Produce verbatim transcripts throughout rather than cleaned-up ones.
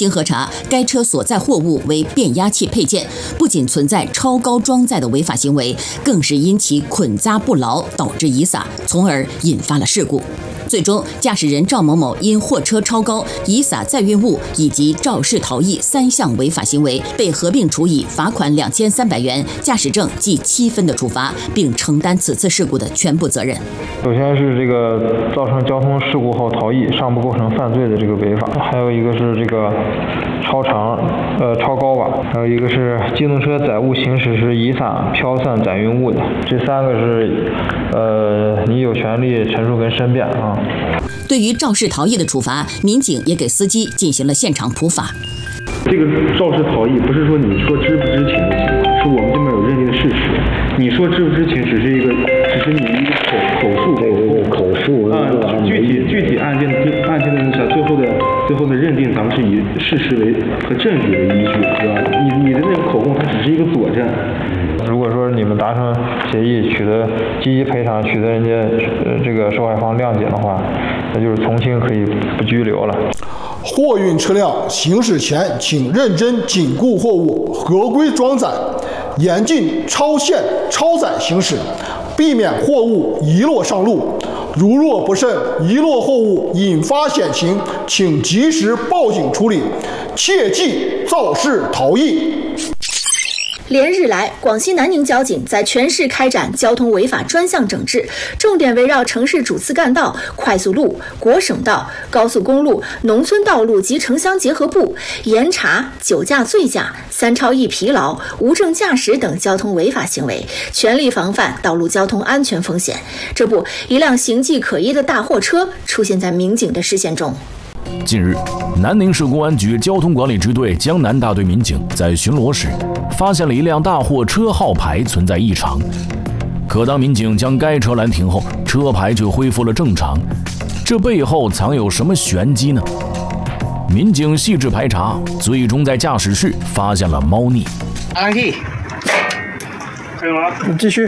经核查，该车所载货物为变压器配件，不仅存在超高装载的违法行为，更是因其捆扎不牢导致遗撒，从而引发了事故。最终，驾驶人赵某某因货车超高、遗撒载运物以及肇事逃逸三项违法行为，被合并处以罚款两千三百元、驾驶证记七分的处罚，并承担此次事故的全部责任。 首先是这个造成交通事故后逃逸尚不构成犯罪的这个违法，还有一个是这个超长、呃超高吧，还有一个是机动车载物行驶时遗撒、飘散载运物的。这三个是，呃，你有权利陈述跟申辩啊。 对于肇事逃逸的处罚，民警也给司机进行了现场普法。 这个肇事逃逸不是说你说知不知情的情况，是我们这边有认定的事实。你说知不知情只是一个，只是你一个口口述， 对对对，口述啊，具体具体案件的案件的下，最后的最后的认定，咱们是以事实为和证据为依据，对吧？你你的那个口供，它只是一个佐证。 如果说你们达成协议，取得积极赔偿，取得人家呃这个受害方谅解的话，那就是从轻可以不拘留了。 货运车辆行驶前，请认真紧固货物，合规装载，严禁超限超载行驶，避免货物遗落上路。如若不慎遗落货物引发险情，请及时报警处理，切忌肇事逃逸。 连日来，广西南宁交警在全市开展交通违法专项整治，重点围绕城市主次干道、快速路、国省道、高速公路、农村道路及城乡结合部，严查酒驾、醉驾、三超一疲劳、无证驾驶等交通违法行为，全力防范道路交通安全风险。这不，一辆形迹可疑的大货车出现在民警的视线中。 近日，南宁市公安局交通管理支队江南大队民警在巡逻时，发现了一辆大货车号牌存在异常。可当民警将该车拦停后，车牌却恢复了正常，这背后藏有什么玄机呢？民警细致排查，最终在驾驶室发现了猫腻。 安可以，可以吗？ 你继续。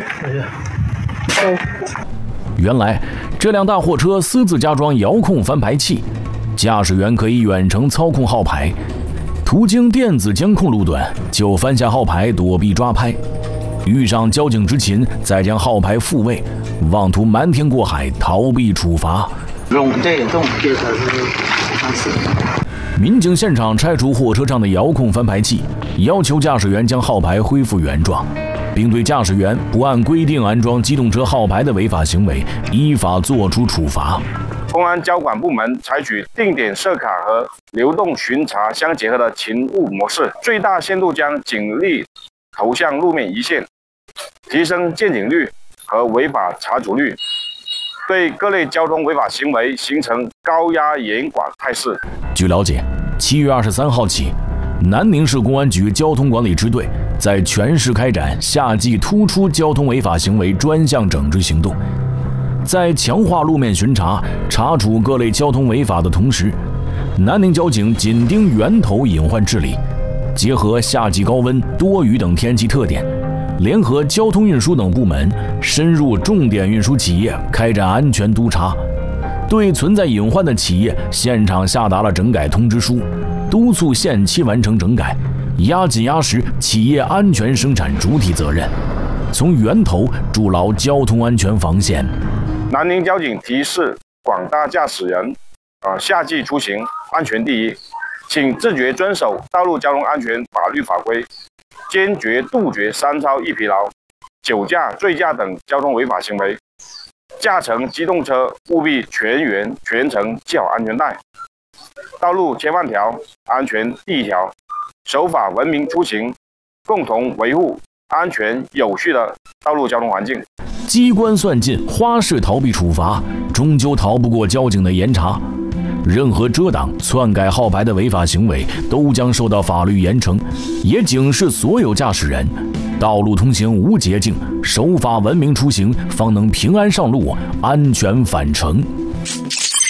原来，这辆大货车私自加装遥控翻牌器。驾驶员可以远程操控号牌，途经电子监控路段就翻下号牌躲避抓拍，遇上交警执勤再将号牌复位，妄图瞒天过海逃避处罚。 用对这种这才是方式。 民警现场拆除货车上的遥控翻牌器，要求驾驶员将号牌恢复原状，并对驾驶员不按规定安装机动车号牌的违法行为依法作出处罚。 公安交管部门采取定点设卡和流动巡查相结合的勤务模式，最大限度将警力投向路面一线，提升见警率和违法查处率，对各类交通违法行为形成高压严管态势。 据了解，七月二十三号起，南宁市公安局交通管理支队在全市开展夏季突出交通违法行为专项整治行动。在强化路面巡查、查处各类交通违法的同时，南宁交警紧盯源头隐患治理，结合夏季高温、多雨等天气特点，联合交通运输等部门，深入重点运输企业开展安全督查，对存在隐患的企业现场下达了整改通知书，督促限期完成整改，压紧压实企业安全生产主体责任，从源头筑牢交通安全防线。 南宁交警提示广大驾驶人，啊，夏季出行安全第一，请自觉遵守道路交通安全法律法规，坚决杜绝三超一疲劳、酒驾、醉驾等交通违法行为。驾乘机动车务必全员全程系好安全带。道路千万条，安全第一条，守法文明出行，共同维护安全有序的道路交通环境。 机关算尽，花式逃避处罚，终究逃不过交警的严查。任何遮挡、篡改号牌的违法行为都将受到法律严惩，也警示所有驾驶人：道路通行无捷径，守法文明出行，方能平安上路，安全返程。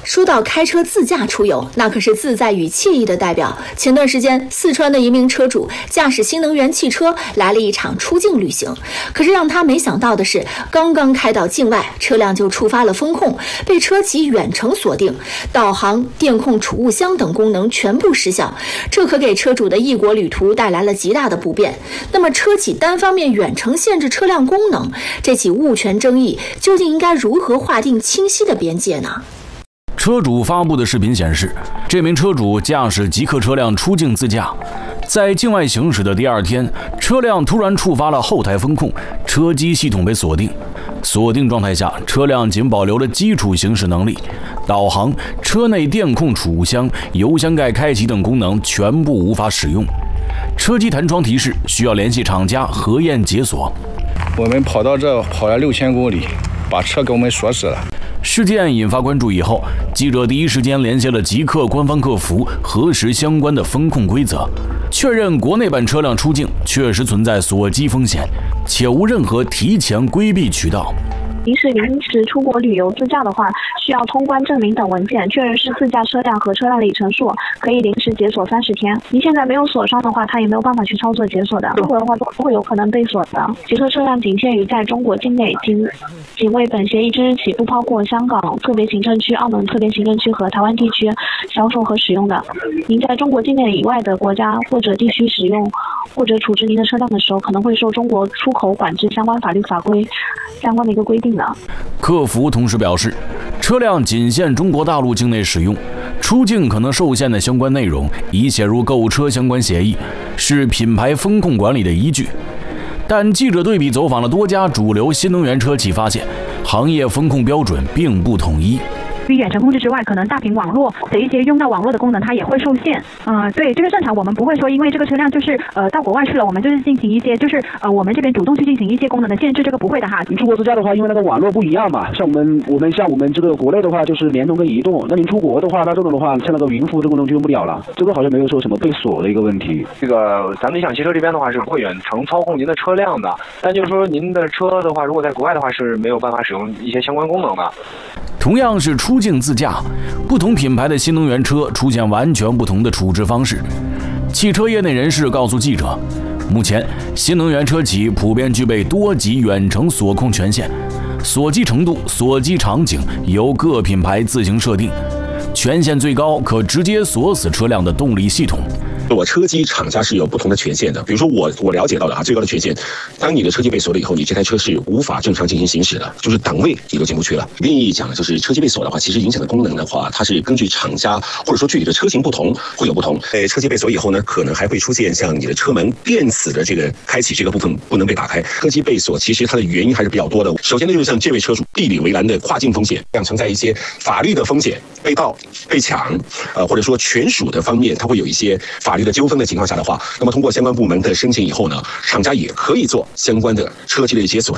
说到开车自驾出游，那可是自在与惬意的代表。前段时间，四川的一名车主驾驶新能源汽车来了一场出境旅行，可是让他没想到的是，刚刚开到境外，车辆就触发了风控，被车企远程锁定，导航、电控储物箱等功能全部失效，这可给车主的异国旅途带来了极大的不便。那么，车企单方面远程限制车辆功能，这起物权争议究竟应该如何划定清晰的边界呢？ 车主发布的视频显示，这名车主驾驶极客车辆出境自驾，在境外行驶的第二天，车辆突然触发了后台风控，车机系统被锁定。锁定状态下，车辆仅保留了基础行驶能力，导航、车内电控储物箱、油箱盖开启等功能全部无法使用。车机弹窗提示需要联系厂家核验解锁。 我们跑到这跑了六千公里，把车给我们锁死了。 事件引发关注以后，记者第一时间联系了极客官方客服，核实相关的风控规则，确认国内版车辆出境确实存在锁机风险，且无任何提前规避渠道。 临时临时出国旅游自驾的话，需要通关证明等文件，确认是自驾车辆和车辆里程数，可以临时解锁三十天。您现在没有锁上的话，它也没有办法去操作解锁的。中国的话都会有可能被锁的。极客车辆仅限于在中国境内，仅仅为本协议之日起不包括香港特别行政区、澳门特别行政区和台湾地区销售和使用的。您在中国境内以外的国家或者地区使用或者处置您的车辆的时候，可能会受中国出口管制相关法律法规相关的一个规定。 客服同时表示，车辆仅限中国大陆境内使用，出境可能受限的相关内容已写入购车相关协议，是品牌风控管理的依据。但记者对比走访了多家主流新能源车企，发现行业风控标准并不统一。 于远程控制之外，可能大屏网络的一些用到网络的功能，它也会受限。嗯、呃，对，这个正常，我们不会说因为这个车辆就是呃到国外去了，我们就是进行一些就是呃我们这边主动去进行一些功能的限制，这个不会的哈。 你出国自驾的话，因为那个网络不一样嘛，像我们我们像我们这个国内的话就是联通跟移动，那您出国的话，那这种的话像那个云服务这功能就用不了了，这个好像没有说什么被锁的一个问题。 这个咱们理想汽车这边的话是不会远程操控您的车辆的，但就是说您的车的话，如果在国外的话是没有办法使用一些相关功能的。 同样是出境自驾，不同品牌的新能源车出现完全不同的处置方式。汽车业内人士告诉记者，目前新能源车企普遍具备多级远程锁控权限，锁机程度、锁机场景由各品牌自行设定，权限最高可直接锁死车辆的动力系统。 我车机厂家是有不同的权限的，比如说我我了解到的啊，最高的权限，当你的车机被锁了以后，你这台车是无法正常进行行驶的，就是档位你都进不去了。另一讲就是车机被锁的话，其实影响的功能的话，它是根据厂家或者说具体的车型不同会有不同。呃，车机被锁以后呢，可能还会出现像你的车门电子的这个开启这个部分不能被打开。车机被锁其实它的原因还是比较多的。首先呢，就是像这位车主地理围栏的跨境风险，养成在一些法律的风险、被盗、被抢，呃或者说权属的方面，它会有一些法律的纠纷的情况下的话，那么通过相关部门的申请以后呢，厂家也可以做相关的车机的一些锁。